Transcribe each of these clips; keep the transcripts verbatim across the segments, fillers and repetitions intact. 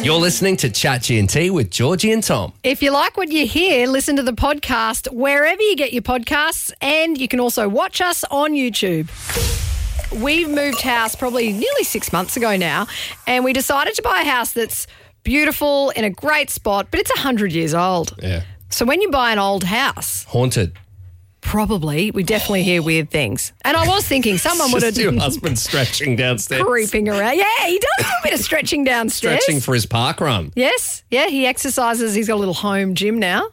You're listening to Chat G and T with Georgie and Tom. If you like what you hear, listen to the podcast wherever you get your podcasts, and you can also watch us on YouTube. We've moved house probably nearly six months ago now, and we decided to buy a house that's beautiful in a great spot, but it's one hundred years old. Yeah. So when you buy an old house, Haunted. probably, we definitely hear weird things. And I was thinking someone would have Just your husband stretching downstairs. creeping around. Yeah, he does do a bit of stretching downstairs. Stretching for his park run. Yes, yeah, he exercises. He's got a little home gym now.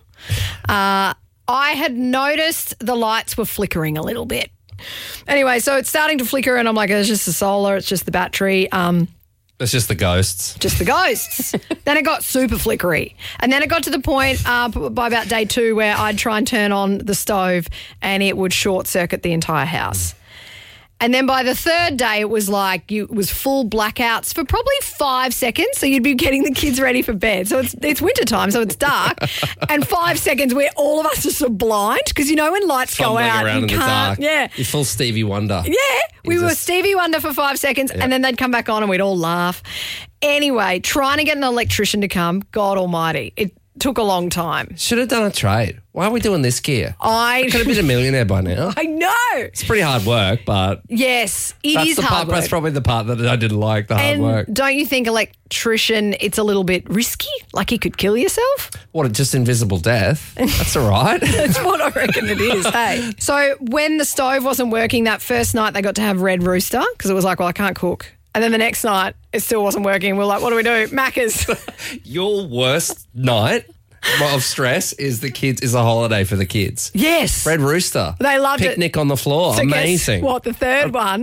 Uh, I had noticed the lights were flickering a little bit. Anyway, so it's starting to flicker and I'm like, it's just the solar, it's just the battery. Um, It's just the ghosts. just the ghosts. Then it got super flickery. And then it got to the point uh, by about day two where I'd try and turn on the stove and it would short circuit the entire house. And then by the third day, it was like you, it was full blackouts for probably five seconds. So you'd be getting the kids ready for bed. So it's it's winter time, so it's dark. And five seconds where all of us are so blind because you know when lights go Fumbling out, around you in the can't. dark. Yeah, You're full Stevie Wonder. yeah. We Is were this- Stevie Wonder for five seconds, and then they'd come back on, and we'd all laugh. Anyway, trying to get an electrician to come, God Almighty, it took a long time. Should have done a trade. Why are we doing this gear? I Could have been a millionaire by now. I know. It's pretty hard work, but Yes, it that's is the hard part. work. That's probably the part that I didn't like. The hard And work. don't you think electrician, it's a little bit risky? Like you could kill yourself? What? Just invisible death? That's all right. That's what I reckon it is, hey? So when the stove wasn't working that first night, they got to have Red Rooster because it was like, well, I can't cook. And then the next night, it still wasn't working. We we're like, what do we do? Macca's. Your worst night of stress is the kids. Is a holiday for the kids. Yes. Red Rooster. They loved it. Picnic on the floor. So guess Amazing. what? The third one,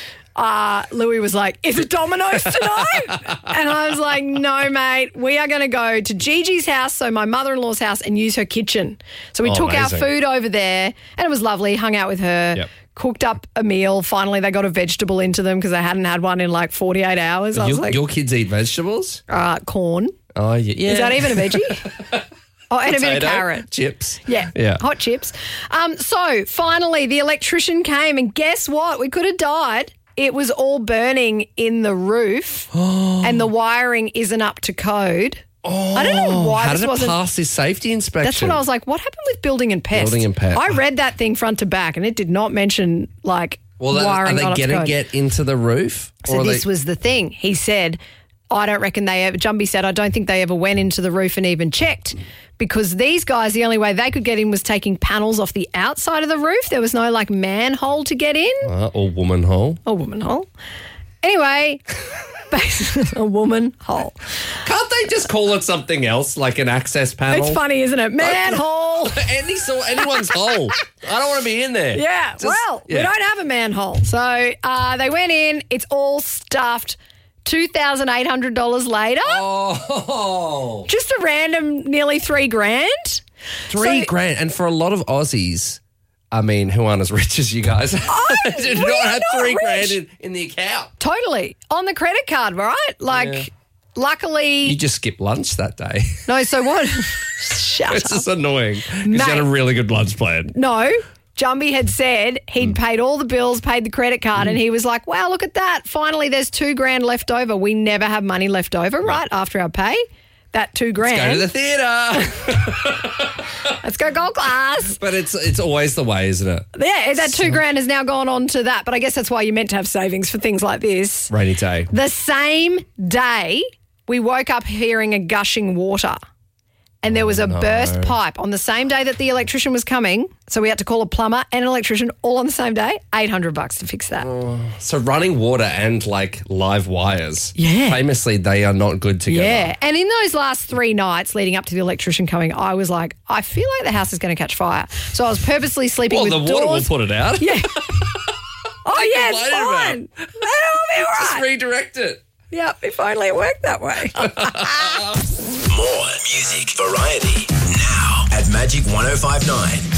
uh, Louis was like, is it Domino's tonight? And I was like, no, mate. We are going to go to Gigi's house, so my mother-in-law's house, and use her kitchen. So we Oh, took amazing. our food over there, and it was lovely. Hung out with her. Yep. Cooked up a meal. Finally, they got a vegetable into them because they hadn't had one in like forty-eight hours. I was Your, like, your kids eat vegetables? uh, corn. Oh, yeah. yeah. Is that even a veggie? Oh, and a bit of Potato, carrot. chips. Yeah, Yeah. hot chips. Um, so finally, the electrician came, and guess what? We could have died. It was all burning in the roof, and the wiring isn't up to code. I don't know why How this did it wasn't. pass this safety inspection? That's what I was like. What happened with building and pest? Building and pest. I read that thing front to back, and it did not mention like Well, that, are wiring they not up to going to code. get into the roof? So Or are this they- was the thing. He said, I don't reckon they ever, Jumbie said, I don't think they ever went into the roof and even checked because these guys, the only way they could get in was taking panels off the outside of the roof. There was no like manhole to get in. Uh, or woman hole. A woman hole. Anyway, a woman hole. Can't they just call it something else, like an access panel? It's funny, isn't it? Manhole. Any sort, anyone's hole. I don't want to be in there. Yeah, Just- well, yeah. we don't have a manhole. So uh, they went in. It's all stuffed. two thousand eight hundred dollars later. Oh, Just a random nearly three grand. three So- grand. And for a lot of Aussies, I mean, who aren't as rich as you guys, do we not are have not three rich. grand in, in the account. Totally. On the credit card, right? Like, Yeah. luckily. You just skipped lunch that day. no, so what? Shut It's up. just annoying because you Mate. had a really good lunch plan. No. Jumbie had said he'd Mm. paid all the bills, paid the credit card, and he was like, wow, look at that. Finally, there's two grand left over. We never have money left over, right, after our pay. That two grand. Go to the theatre. Let's go gold class. But it's it's always the way, isn't it? Yeah, that two grand has now gone on to that. But I guess that's why you're meant to have savings for things like this. Rainy day. The same day, we woke up hearing a gushing water. And there was a burst pipe on the same day that the electrician was coming. So we had to call a plumber and an electrician all on the same day. eight hundred bucks to fix that. So running water and like live wires. Yeah. Famously, they are not good together. Yeah. And in those last three nights leading up to the electrician coming, I was like, I feel like the house is going to catch fire. So I was purposely sleeping Well, with the water doors. will put it out. Yeah. Oh, yeah, it's complaining about? fine. That'll be all Just right. redirect it. Yeah, if only it worked that way. More music variety now at Magic one oh five nine.